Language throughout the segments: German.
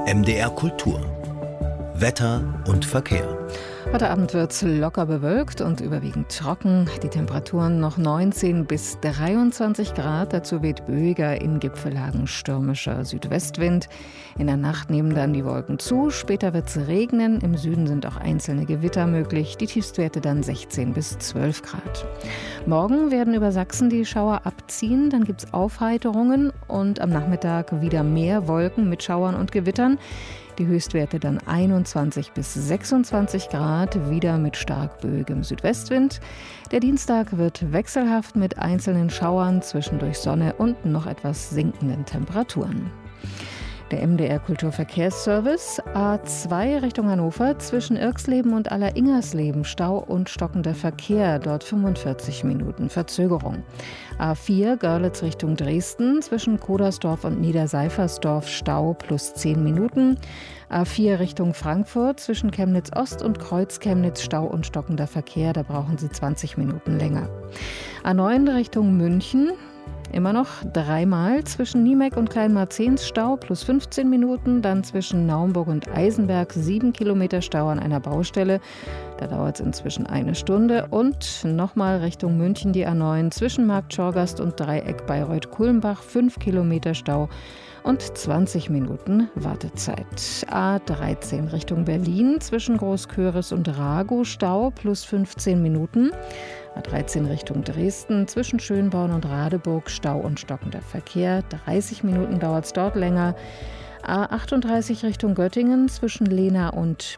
MDR Kultur. Wetter und Verkehr. Heute Abend wird es locker bewölkt und überwiegend trocken. Die Temperaturen noch 19 bis 23 Grad. Dazu weht böiger, in Gipfellagen stürmischer Südwestwind. In der Nacht nehmen dann die Wolken zu. Später wird es regnen. Im Süden sind auch einzelne Gewitter möglich. Die Tiefstwerte dann 16 bis 12 Grad. Morgen werden über Sachsen die Schauer abziehen. Dann gibt es Aufheiterungen und am Nachmittag wieder mehr Wolken mit Schauern und Gewittern. Die Höchstwerte dann 21 bis 26 Grad, wieder mit stark böigem Südwestwind. Der Dienstag wird wechselhaft mit einzelnen Schauern, zwischendurch Sonne und noch etwas sinkenden Temperaturen. Der MDR Kulturverkehrsservice A2 Richtung Hannover zwischen Irxleben und Aller-Ingersleben Stau und stockender Verkehr, dort 45 Minuten Verzögerung. A4 Görlitz Richtung Dresden zwischen Kodersdorf und Niederseifersdorf Stau plus 10 Minuten. A4 Richtung Frankfurt zwischen Chemnitz Ost und Kreuz Chemnitz Stau und stockender Verkehr, da brauchen Sie 20 Minuten länger. A9 Richtung München. Immer noch dreimal zwischen Niemeck und Kleinmarzens Stau plus 15 Minuten, dann zwischen Naumburg und Eisenberg 7 Kilometer Stau an einer Baustelle. Da dauert es inzwischen eine Stunde. Und nochmal Richtung München die A9 zwischen Marktschorgast und Dreieck Bayreuth-Kulmbach 5 Kilometer Stau und 20 Minuten Wartezeit. A13 Richtung Berlin zwischen Großköris und Ragow Stau plus 15 Minuten. A13 Richtung Dresden zwischen Schönborn und Radeburg Stau und stockender Verkehr. 30 Minuten dauert es dort länger. A38 Richtung Göttingen zwischen Leuna und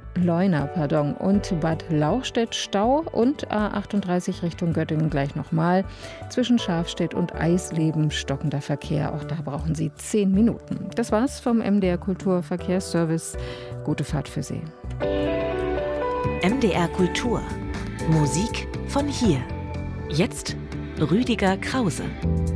Bad Lauchstädt Stau und A38 Richtung Göttingen gleich nochmal. Zwischen Schafstedt und Eisleben stockender Verkehr. Auch da brauchen Sie 10 Minuten. Das war's vom MDR Kulturverkehrsservice. Gute Fahrt für Sie. MDR Kultur. Musik von hier. Jetzt Rüdiger Krause.